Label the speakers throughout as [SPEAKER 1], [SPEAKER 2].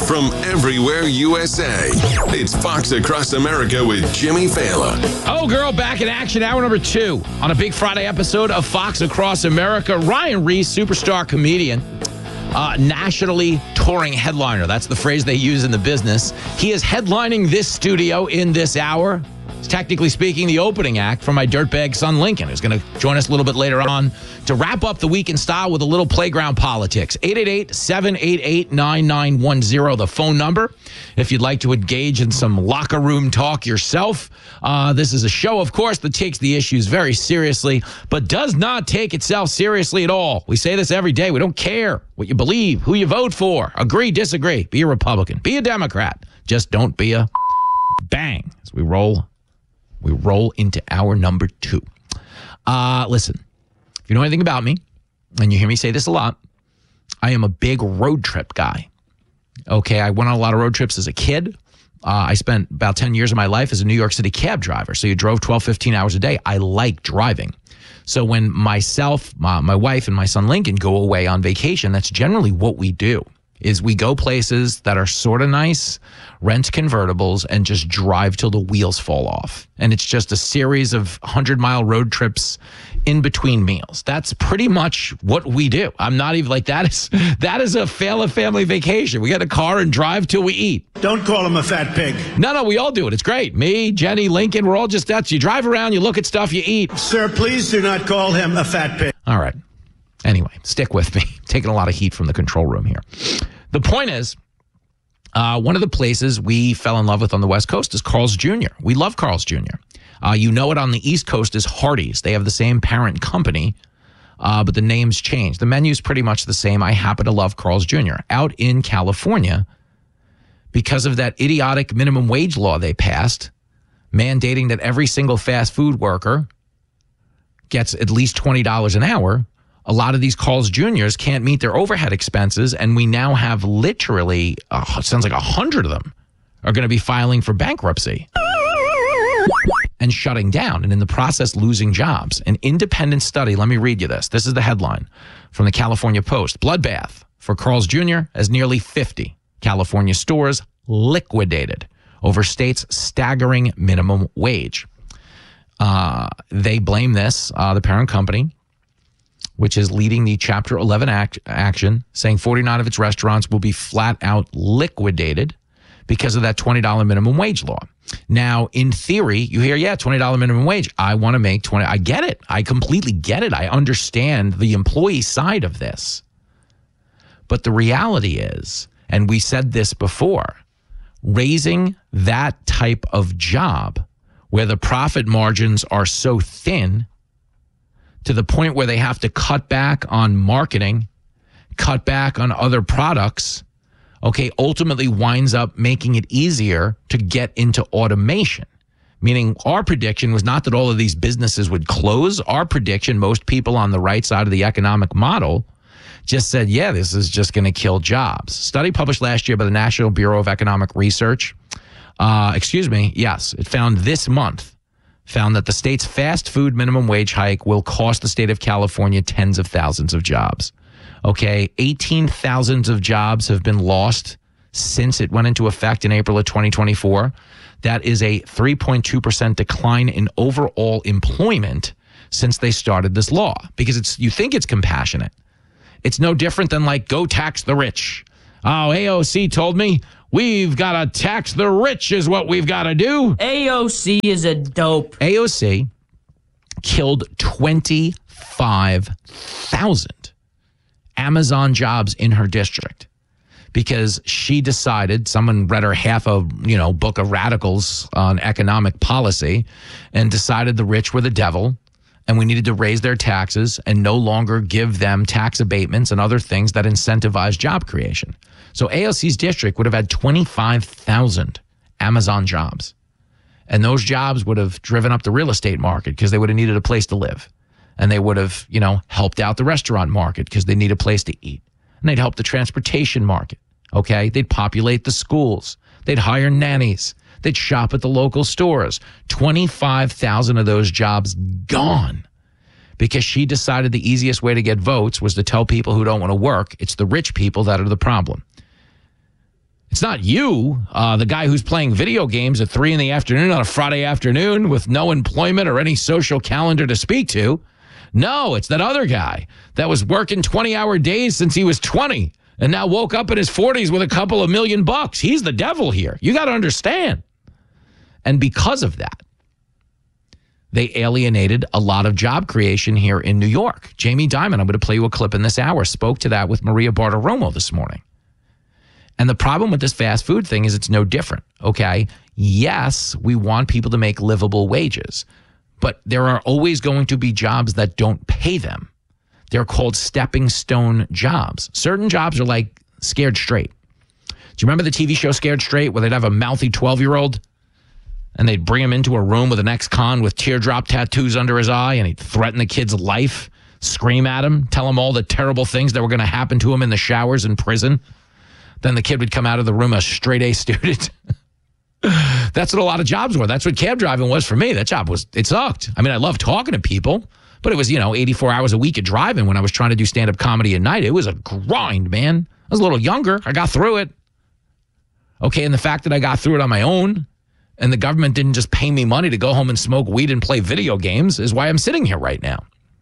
[SPEAKER 1] from everywhere USA. It's Fox Across America with Jimmy Fallon.
[SPEAKER 2] Oh, girl, back in action, hour number 2 on a big Friday episode of Fox Across America. Ryan Reese, superstar comedian, nationally touring headliner. That's the phrase they use in the business. He is headlining this studio in this hour. It's technically speaking the opening act for my dirtbag son Lincoln, who's going to join us a little bit later on to wrap up the week in style with a little playground politics. 888-788-9910, the phone number. If you'd like to engage in some locker room talk yourself, this is a show, of course, that takes the issues very seriously, but does not take itself seriously at all. We say this every day. We don't care what you believe, who you vote for. Agree, disagree. Be a Republican. Be a Democrat. Just don't be a bang as we roll into hour number 2. Listen, if you know anything about me, and you hear me say this a lot, I am a big road trip guy. Okay, I went on a lot of road trips as a kid. I spent about 10 years of my life as a New York City cab driver. So you drove 12, 15 hours a day. I like driving. So when myself, my wife, and my son Lincoln go away on vacation, that's generally what we do. Is we go places that are sort of nice, rent convertibles, and just drive till the wheels fall off. And it's just a series of 100-mile road trips in between meals. That's pretty much what we do. I'm not even like, that is a family vacation. We get a car and drive till we eat.
[SPEAKER 3] Don't call him a fat pig.
[SPEAKER 2] No, we all do it. It's great. Me, Jenny, Lincoln, we're all just that. You drive around, you look at stuff, you eat.
[SPEAKER 3] Sir, please do not call him a fat pig.
[SPEAKER 2] All right. Anyway, stick with me. Taking a lot of heat from the control room here. The point is, one of the places we fell in love with on the West Coast is Carl's Jr. We love Carl's Jr. You know it on the East Coast is Hardee's. They have the same parent company, but the name's changed. The menu's pretty much the same. I happen to love Carl's Jr. Out in California, because of that idiotic minimum wage law they passed, mandating that every single fast food worker gets at least $20 an hour, a lot of these Carl's Jr.'s can't meet their overhead expenses, and we now have literally, it sounds like 100 of them are going to be filing for bankruptcy and shutting down, and in the process losing jobs. An independent study, let me read you this. This is the headline from the California Post. Bloodbath for Carl's Jr. as nearly 50 California stores liquidated over state's staggering minimum wage. They blame this, the parent company, which is leading the Chapter 11 action, saying 49 of its restaurants will be flat out liquidated because of that $20 minimum wage law. Now, in theory, you hear, $20 minimum wage. I want to make 20. I get it. I completely get it. I understand the employee side of this. But the reality is, and we said this before, raising that type of job where the profit margins are so thin to the point where they have to cut back on marketing, cut back on other products, ultimately winds up making it easier to get into automation. Meaning our prediction was not that all of these businesses would close. Our prediction, most people on the right side of the economic model just said, this is just going to kill jobs. Study published last year by the National Bureau of Economic Research, it found this month, found that the state's fast food minimum wage hike will cost the state of California tens of thousands of jobs. 18,000 of jobs have been lost since it went into effect in April of 2024. That is a 3.2% decline in overall employment since they started this law. Because you think it's compassionate. It's no different than go tax the rich. Oh, AOC told me we've got to tax the rich is what we've got to do.
[SPEAKER 4] AOC is a dope.
[SPEAKER 2] AOC killed 25,000 Amazon jobs in her district because she decided, someone read her half a book of radicals on economic policy and decided the rich were the devil and we needed to raise their taxes and no longer give them tax abatements and other things that incentivize job creation. So AOC's district would have had 25,000 Amazon jobs. And those jobs would have driven up the real estate market because they would have needed a place to live. And they would have, helped out the restaurant market because they need a place to eat. And they'd help the transportation market, They'd populate the schools. They'd hire nannies. They'd shop at the local stores. 25,000 of those jobs gone because she decided the easiest way to get votes was to tell people who don't want to work, it's the rich people that are the problem. It's not you, the guy who's playing video games at 3 p.m. on a Friday afternoon with no employment or any social calendar to speak to. No, it's that other guy that was working 20-hour days since he was 20 and now woke up in his 40s with a couple of $1 million. He's the devil here. You got to understand. And because of that, they alienated a lot of job creation here in New York. Jamie Dimon, I'm going to play you a clip in this hour, spoke to that with Maria Bartiromo this morning. And the problem with this fast food thing is it's no different, okay? Yes, we want people to make livable wages, but there are always going to be jobs that don't pay them. They're called stepping stone jobs. Certain jobs are like Scared Straight. Do you remember the TV show Scared Straight where they'd have a mouthy 12-year-old and they'd bring him into a room with an ex-con with teardrop tattoos under his eye and he'd threaten the kid's life, scream at him, tell him all the terrible things that were going to happen to him in the showers in prison? Then the kid would come out of the room a straight-A student. That's what a lot of jobs were. That's what cab driving was for me. That job it sucked. I mean, I love talking to people, but it was, 84 hours a week of driving when I was trying to do stand-up comedy at night. It was a grind, man. I was a little younger. I got through it. Okay, and the fact that I got through it on my own and the government didn't just pay me money to go home and smoke weed and play video games is why I'm sitting here right now.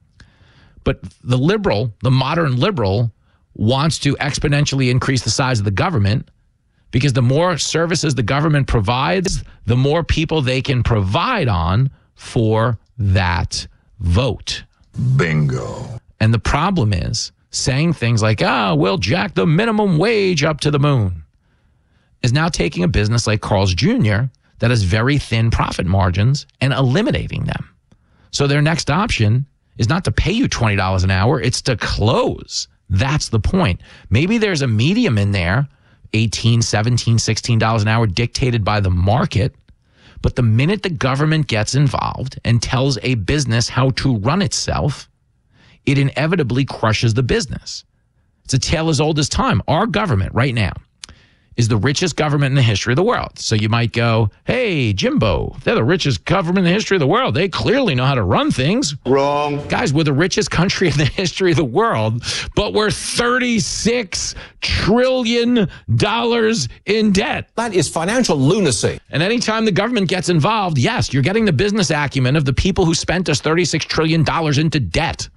[SPEAKER 2] But the modern liberal, wants to exponentially increase the size of the government because the more services the government provides, the more people they can provide on for that vote.
[SPEAKER 5] Bingo.
[SPEAKER 2] And the problem is saying things like, we'll jack the minimum wage up to the moon is now taking a business like Carl's Jr. that has very thin profit margins and eliminating them. So their next option is not to pay you $20 an hour, it's to close. That's the point. Maybe there's a medium in there, $18, $17, $16 an hour dictated by the market. But the minute the government gets involved and tells a business how to run itself, it inevitably crushes the business. It's a tale as old as time. Our government right now is the richest government in the history of the world. So you might go, hey, Jimbo, they're the richest government in the history of the world. They clearly know how to run things.
[SPEAKER 3] Wrong.
[SPEAKER 2] Guys, we're the richest country in the history of the world, but we're $36 trillion in debt.
[SPEAKER 6] That is financial lunacy.
[SPEAKER 2] And anytime the government gets involved, yes, you're getting the business acumen of the people who spent us $36 trillion into debt,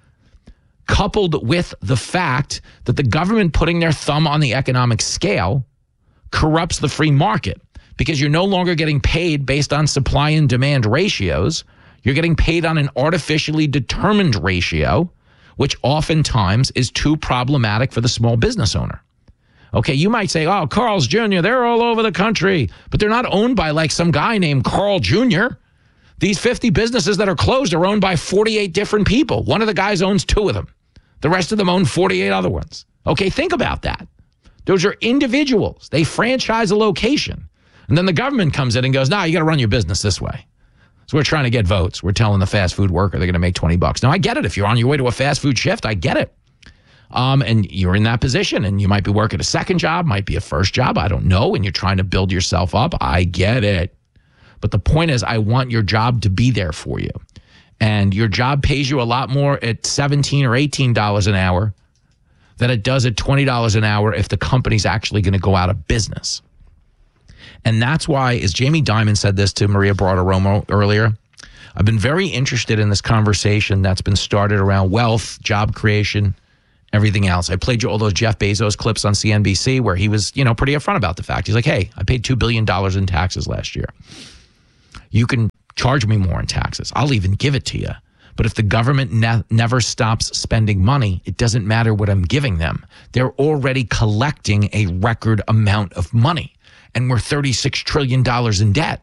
[SPEAKER 2] coupled with the fact that the government putting their thumb on the economic scale corrupts the free market because you're no longer getting paid based on supply and demand ratios. You're getting paid on an artificially determined ratio, which oftentimes is too problematic for the small business owner. Okay, you might say, oh, Carl's Jr., they're all over the country, but they're not owned by like some guy named Carl Jr. These 50 businesses that are closed are owned by 48 different people. One of the guys owns 2 of them. The rest of them own 48 other ones. Okay, think about that. Those are individuals. They franchise a location. And then the government comes in and goes, you got to run your business this way. So we're trying to get votes. We're telling the fast food worker they're going to make $20. Now, I get it. If you're on your way to a fast food shift, I get it. And you're in that position and you might be working a second job, might be a first job. I don't know. And you're trying to build yourself up. I get it. But the point is, I want your job to be there for you. And your job pays you a lot more at $17 or $18 an hour than it does at $20 an hour if the company's actually going to go out of business. And that's why, as Jamie Dimon said this to Maria Bartiromo earlier, I've been very interested in this conversation that's been started around wealth, job creation, everything else. I played you all those Jeff Bezos clips on CNBC where he was, pretty upfront about the fact. He's like, hey, I paid $2 billion in taxes last year. You can charge me more in taxes. I'll even give it to you. But if the government never stops spending money, it doesn't matter what I'm giving them. They're already collecting a record amount of money. And we're $36 trillion in debt.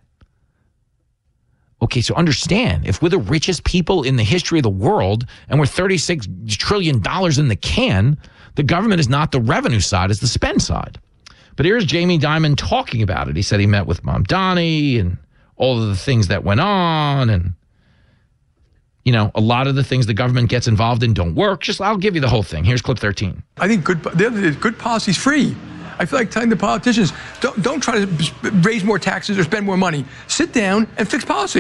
[SPEAKER 2] Okay, so understand, if we're the richest people in the history of the world and we're $36 trillion in the can, the government is not the revenue side, it's the spend side. But here's Jamie Dimon talking about it. He said he met with Mamdani and all of the things that went on, and a lot of the things the government gets involved in don't work. I'll give you the whole thing. Here's clip 13.
[SPEAKER 7] I think good policy is free. I feel like telling the politicians, don't try to raise more taxes or spend more money. Sit down and fix policy.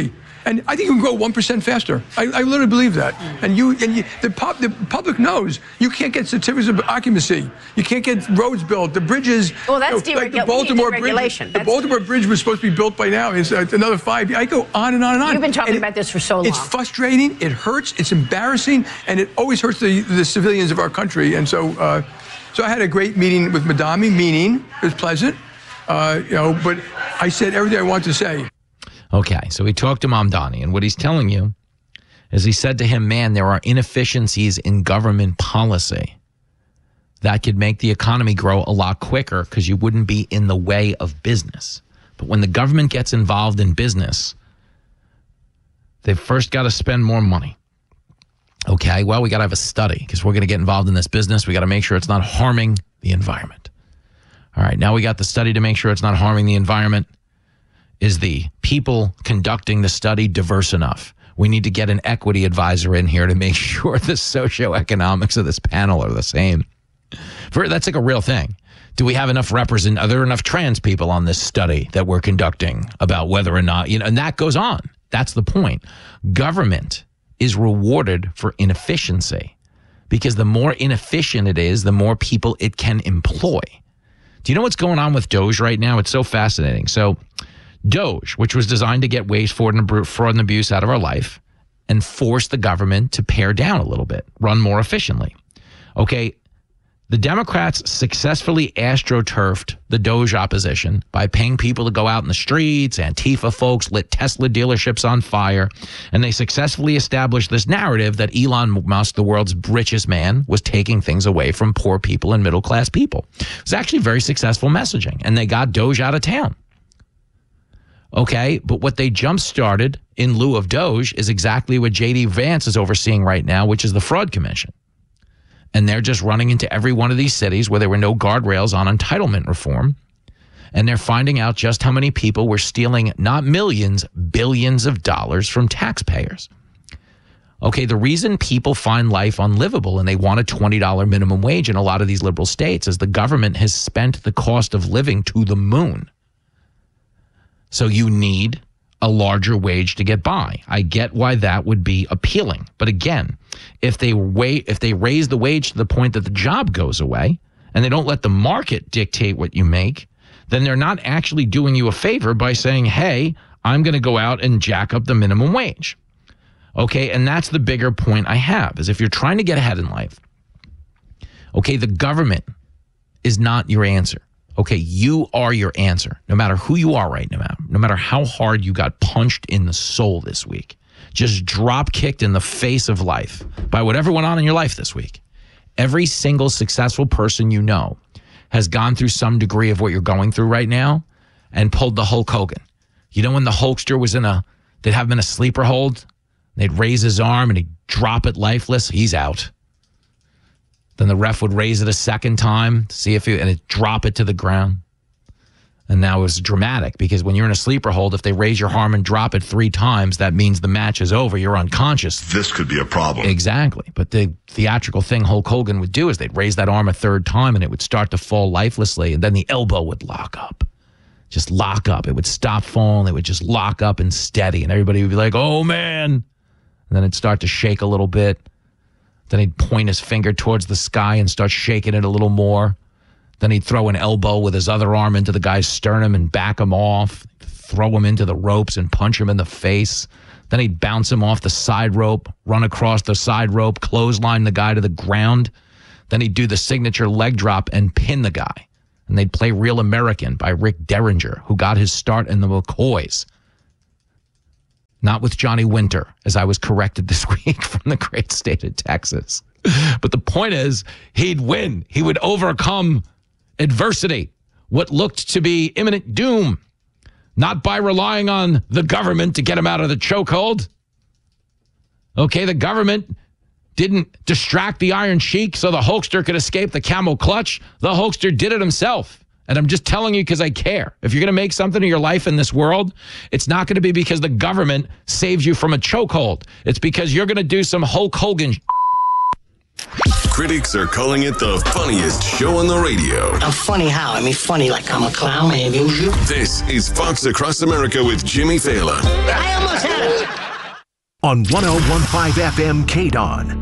[SPEAKER 7] And I think you can grow 1% faster. I literally believe that. And the public knows you can't get certificates of occupancy. You can't get roads built. The bridges.
[SPEAKER 5] Well, that's
[SPEAKER 7] like the Baltimore Bridge. The Baltimore Bridge was supposed to be built by now. It's another 5 years. I go on and on and on.
[SPEAKER 5] You've been talking about this for so long.
[SPEAKER 7] It's frustrating. It hurts. It's embarrassing, and it always hurts the civilians of our country. And so I had a great meeting with Madami. It was pleasant, but I said everything I wanted to say.
[SPEAKER 2] Okay, so he talked to Mamdani, and what he's telling you is he said to him, man, there are inefficiencies in government policy that could make the economy grow a lot quicker because you wouldn't be in the way of business. But when the government gets involved in business, they've first got to spend more money. Okay, well, we got to have a study because we're going to get involved in this business. We got to make sure it's not harming the environment. All right, now we got the study to make sure it's not harming the environment. Is the people conducting the study diverse enough? We need to get an equity advisor in here to make sure the socioeconomics of this panel are the same. That's like a real thing. Do we have enough are there enough trans people on this study that we're conducting about whether or not, and that goes on. That's the point. Government is rewarded for inefficiency because the more inefficient it is, the more people it can employ. Do you know what's going on with Doge right now? It's so fascinating. So Doge, which was designed to get waste, fraud, and abuse out of our life and force the government to pare down a little bit, run more efficiently. Okay, the Democrats successfully astroturfed the Doge opposition by paying people to go out in the streets. Antifa folks lit Tesla dealerships on fire, and they successfully established this narrative that Elon Musk, the world's richest man, was taking things away from poor people and middle-class people. It's actually very successful messaging, and they got Doge out of town. Okay, but what they jump-started in lieu of Doge is exactly what J.D. Vance is overseeing right now, which is the Fraud Commission. And they're just running into every one of these cities where there were no guardrails on entitlement reform. And they're finding out just how many people were stealing not millions, billions of dollars from taxpayers. Okay, the reason people find life unlivable and they want a $20 minimum wage in a lot of these liberal states is the government has spent the cost of living to the moon. So you need a larger wage to get by. I get why that would be appealing. But again, if they raise the wage to the point that the job goes away and they don't let the market dictate what you make, then they're not actually doing you a favor by saying, hey, I'm going to go out and jack up the minimum wage. Okay, and that's the bigger point I have, is if you're trying to get ahead in life, okay, the government is not your answer. Okay, you are your answer, no matter who you are right now, no matter how hard you got punched in the soul this week, just drop kicked in the face of life by whatever went on in your life this week. Every single successful person you know has gone through some degree of what you're going through right now and pulled the Hulk Hogan. You know when the Hulkster was they'd have him in a sleeper hold, they'd raise his arm and he'd drop it lifeless, he's out. Then the ref would raise it a second time, see if and it'd drop it to the ground. And now it was dramatic because when you're in a sleeper hold, if they raise your arm and drop it 3 times, that means the match is over. You're unconscious.
[SPEAKER 1] This could be a problem.
[SPEAKER 2] Exactly. But the theatrical thing Hulk Hogan would do is they'd raise that arm a 3rd time and it would start to fall lifelessly. And then the elbow would lock up. Just lock up. It would stop falling. It would just lock up and steady. And everybody would be like, oh, man. And then it'd start to shake a little bit. Then he'd point his finger towards the sky and start shaking it a little more. Then he'd throw an elbow with his other arm into the guy's sternum and back him off, throw him into the ropes and punch him in the face. Then he'd bounce him off the side rope, run across the side rope, clothesline the guy to the ground. Then he'd do the signature leg drop and pin the guy. And they'd play Real American by Rick Derringer, who got his start in the McCoys. Not with Johnny Winter, as I was corrected this week from the great state of Texas. But the point is, he'd win. He would overcome adversity, what looked to be imminent doom, not by relying on the government to get him out of the chokehold. Okay, the government didn't distract the Iron Sheik so the Hulkster could escape the camel clutch. The Hulkster did it himself. And I'm just telling you because I care. If you're going to make something of your life in this world, it's not going to be because the government saves you from a chokehold. It's because you're going to do some Hulk Hogan.
[SPEAKER 1] Critics are calling it the funniest show on the radio.
[SPEAKER 8] I'm funny how? I mean, funny like I'm a clown, I amuse you.
[SPEAKER 1] This is Fox Across America with Jimmy Fallon.
[SPEAKER 8] I almost had it.
[SPEAKER 5] on 101.5 FM KDON.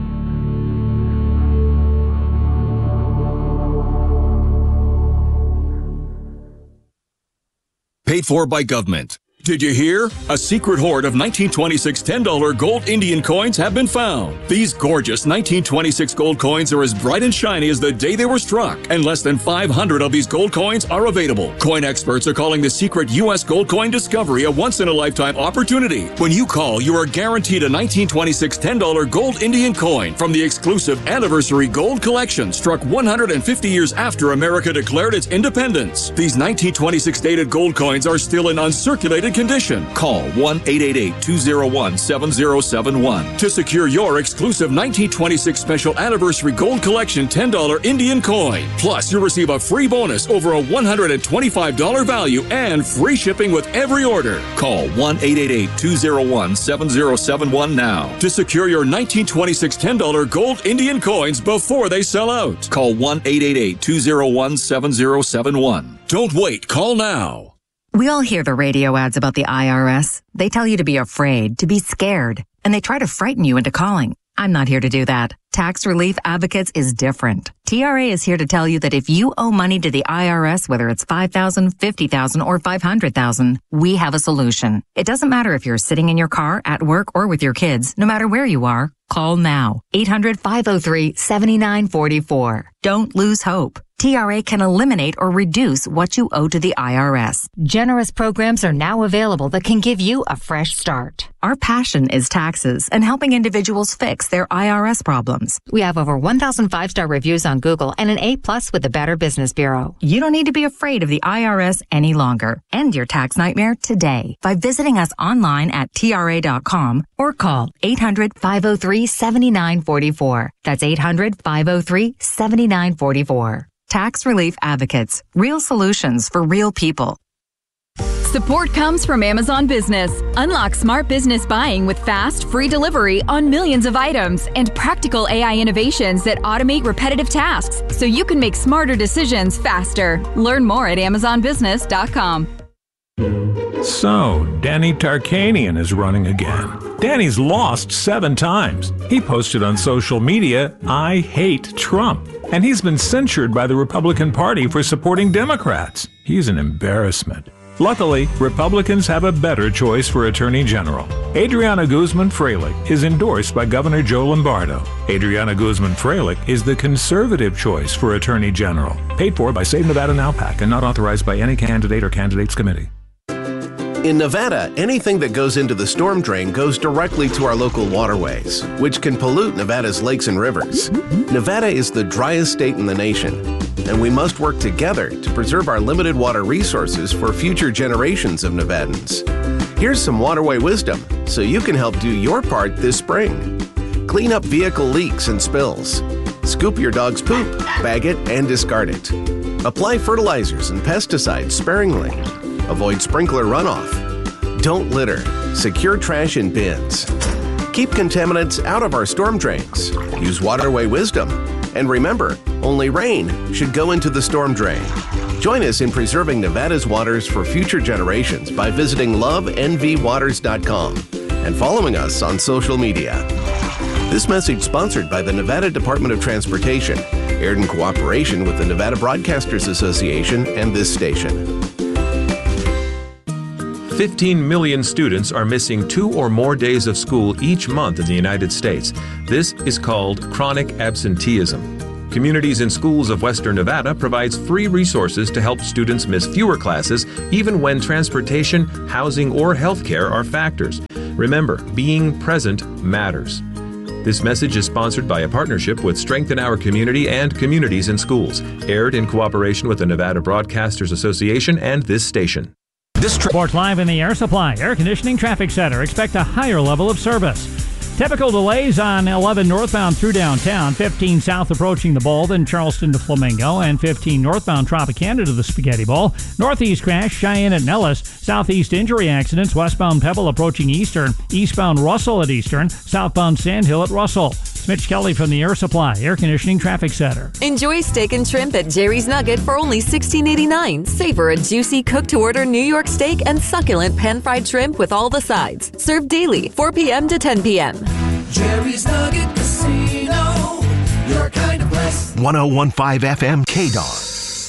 [SPEAKER 9] Paid for by government. Did you hear? A secret hoard of 1926 $10 gold Indian coins have been found. These gorgeous 1926 gold coins are as bright and shiny as the day they were struck, and less than 500 of these gold coins are available. Coin experts are calling the secret U.S. gold coin discovery a once-in-a-lifetime opportunity. When you call, you are guaranteed a 1926 $10 gold Indian coin from the exclusive Anniversary Gold Collection, struck 150 years after America declared its independence. These 1926 dated gold coins are still in uncirculated condition. Call 1-888-201-7071 to secure your exclusive 1926 Special Anniversary Gold Collection $10 Indian coin. Plus, you'll receive a free bonus over a $125 value and free shipping with every order. Call 1-888-201-7071 now to secure your 1926 $10 gold Indian coins before they sell out. Call 1-888-201-7071. Don't wait. Call now.
[SPEAKER 10] We all hear the radio ads about the IRS. They tell you to be afraid, to be scared, and they try to frighten you into calling. I'm not here to do that. Tax Relief Advocates is different. TRA is here to tell you that if you owe money to the IRS, whether it's $5,000, $50,000, or $500,000, we have a solution. It doesn't matter if you're sitting in your car, at work, or with your kids. No matter where you are, call now. 800-503-7944. Don't lose hope. TRA can eliminate or reduce what you owe to the IRS.
[SPEAKER 11] Generous programs are now available that can give you a fresh start.
[SPEAKER 10] Our passion is taxes and helping individuals fix their IRS problems.
[SPEAKER 11] We have over 1,000 five-star reviews on Google and an A+ with the Better Business Bureau.
[SPEAKER 10] You don't need to be afraid of the IRS any longer. End your tax nightmare today by visiting us online at TRA.com or call 800-503-7944. That's 800-503-7944. Tax Relief Advocates. Real solutions for real people.
[SPEAKER 12] Support comes from Amazon Business. Unlock smart business buying with fast, free delivery on millions of items and practical AI innovations that automate repetitive tasks so you can make smarter decisions faster. Learn more at AmazonBusiness.com.
[SPEAKER 13] So, Danny Tarkanian is running again. Danny's lost 7 times. He posted on social media, "I hate Trump." And he's been censured by the Republican Party for supporting Democrats. He's an embarrassment. Luckily, Republicans have a better choice for Attorney General. Adriana Guzman-Freilich is endorsed by Governor Joe Lombardo. Adriana Guzman-Freilich is the conservative choice for Attorney General. Paid for by Save Nevada Now PAC and not authorized by any candidate or candidates committee.
[SPEAKER 14] In Nevada, anything that goes into the storm drain goes directly to our local waterways, which can pollute Nevada's lakes and rivers. Nevada is the driest state in the nation, and we must work together to preserve our limited water resources for future generations of Nevadans. Here's some waterway wisdom so you can help do your part this spring. Clean up vehicle leaks and spills. Scoop your dog's poop, bag it, and discard it. Apply fertilizers and pesticides sparingly. Avoid sprinkler runoff. Don't litter. Secure trash in bins. Keep contaminants out of our storm drains. Use waterway wisdom. And remember, only rain should go into the storm drain. Join us in preserving Nevada's waters for future generations by visiting lovenvwaters.com and following us on social media. This message sponsored by the Nevada Department of Transportation, aired in cooperation with the Nevada Broadcasters Association and this station.
[SPEAKER 15] 15 million students are missing 2 or more days of school each month in the United States. This is called chronic absenteeism. Communities and Schools of Western Nevada provides free resources to help students miss fewer classes, even when transportation, housing, or healthcare are factors. Remember, being present matters. This message is sponsored by a partnership with Strengthen Our Community and Communities in Schools, aired in cooperation with the Nevada Broadcasters Association and this station.
[SPEAKER 16] Report live in the Air Supply Air Conditioning Traffic Center. Expect a higher level of service. Typical delays on 11 northbound through downtown, 15 south approaching the Bowl, then Charleston to Flamingo, and 15 northbound Tropicana to the Spaghetti Bowl. Northeast crash, Cheyenne at Nellis. Southeast injury accidents, westbound Pebble approaching Eastern, eastbound Russell at Eastern, southbound Sandhill at Russell. It's Mitch Kelly from the Air Supply Air Conditioning Traffic Center.
[SPEAKER 17] Enjoy steak and shrimp at Jerry's Nugget for only $16.89. Savor a juicy cook-to-order New York steak and succulent pan-fried shrimp with all the sides. Served daily, 4 p.m. to 10 p.m.
[SPEAKER 18] Jerry's Nugget Casino, your kind of place.
[SPEAKER 5] 101.5 FM KDON.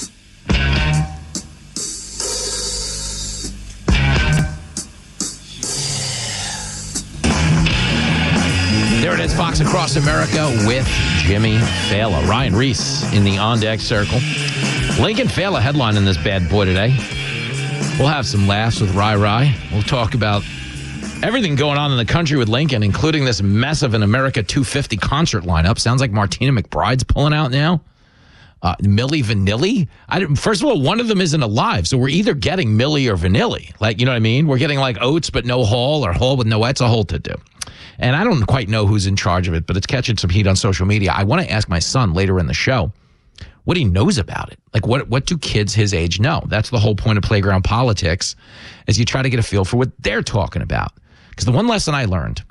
[SPEAKER 2] There it is, Fox Across America with Jimmy Fallon. Ryan Reese in the on-deck circle. Lincoln Fallon headline in this bad boy today. We'll have some laughs with Rai. We'll talk about everything going on in the country with Lincoln, including this mess of an America 250 concert lineup. Sounds like Martina McBride's pulling out now. Milli Vanilli. First of all, one of them isn't alive, so we're either getting Milli or Vanilli. Like, you know what I mean? We're getting like Oates but no Hall, or Hall with no It's a whole to-do. And I don't quite know who's in charge of it, but it's catching some heat on social media. I want to ask my son later in the show what he knows about it. Like, what do kids his age know? That's the whole point of Playground Politics, is you try to get a feel for what they're talking about. Because the one lesson I learned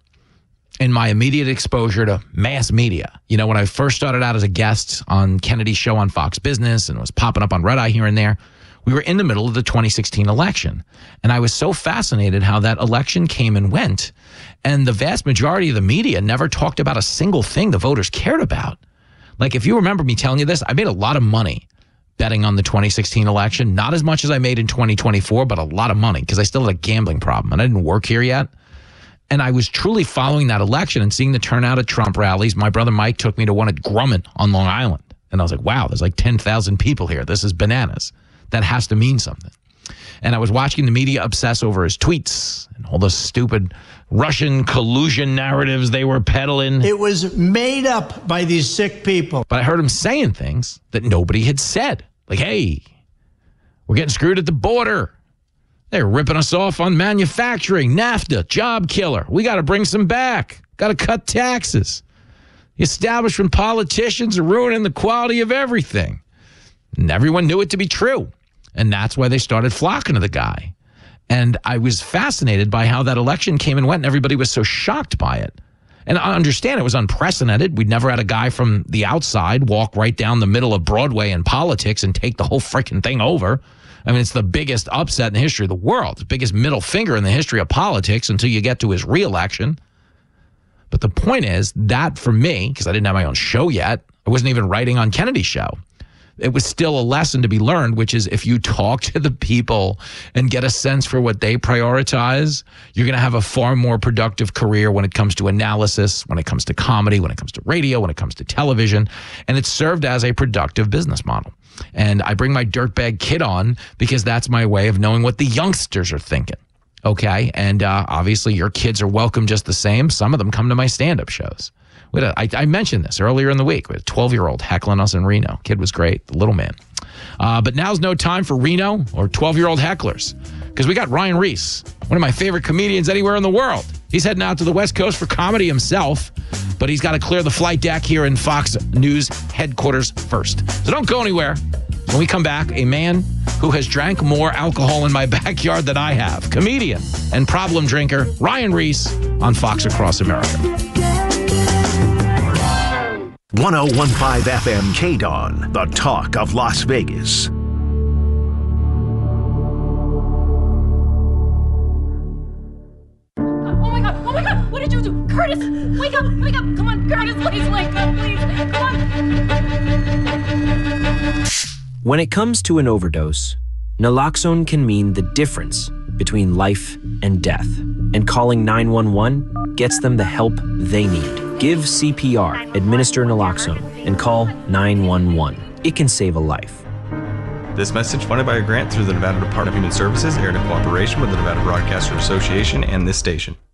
[SPEAKER 2] in my immediate exposure to mass media, you know, when I first started out as a guest on Kennedy's show on Fox Business and was popping up on Red Eye here and there, we were in the middle of the 2016 election. And I was so fascinated how that election came and went. And the vast majority of the media never talked about a single thing the voters cared about. Like, if you remember me telling you this, I made a lot of money betting on the 2016 election. Not as much as I made in 2024, but a lot of money because I still had a gambling problem and I didn't work here yet. And I was truly following that election and seeing the turnout at Trump rallies. My brother Mike took me to one at Grumman on Long Island. And I was like, wow, there's like 10,000 people here. This is bananas. That has to mean something. And I was watching the media obsess over his tweets and all the stupid Russian collusion narratives they were peddling.
[SPEAKER 3] It was made up by these sick people.
[SPEAKER 2] But I heard him saying things that nobody had said. Like, hey, we're getting screwed at the border. They're ripping us off on manufacturing, NAFTA, job killer. We got to bring some back. Got to cut taxes. The establishment politicians are ruining the quality of everything. And everyone knew it to be true. And that's why they started flocking to the guy. And I was fascinated by how that election came and went, and everybody was so shocked by it. And I understand it was unprecedented. We'd never had a guy from the outside walk right down the middle of Broadway in politics and take the whole freaking thing over. I mean, it's the biggest upset in the history of the world, the biggest middle finger in the history of politics until you get to his reelection. But the point is that for me, because I didn't have my own show yet, I wasn't even writing on Kennedy's show. It was still a lesson to be learned, which is if you talk to the people and get a sense for what they prioritize, you're going to have a far more productive career when it comes to analysis, when it comes to comedy, when it comes to radio, when it comes to television. And it's served as a productive business model. And I bring my dirtbag kid on because that's my way of knowing what the youngsters are thinking. Okay? And obviously your kids are welcome just the same. Some of them come to my stand-up shows. I mentioned this earlier in the week. We had a 12-year-old heckling us in Reno. Kid was great, the little man. But now's no time for Reno or 12-year-old hecklers because we got Ryan Reese, one of my favorite comedians anywhere in the world. He's heading out to the West Coast for comedy himself, but he's got to clear the flight deck here in Fox News headquarters first. So don't go anywhere. When we come back, a man who has drank more alcohol in my backyard than I have, comedian and problem drinker Ryan Reese on Fox Across America.
[SPEAKER 5] 101.5 FM KDON, the talk of Las Vegas.
[SPEAKER 19] Oh my God, what did you do? Curtis, wake up, come on, Curtis, please wake up, please, come on.
[SPEAKER 20] When it comes to an overdose, naloxone can mean the difference between life and death, and calling 911 gets them the help they need. Give CPR, administer naloxone, and call 911. It can save a life.
[SPEAKER 21] This message funded by a grant through the Nevada Department of Human Services, aired in cooperation with the Nevada Broadcasters Association and this station.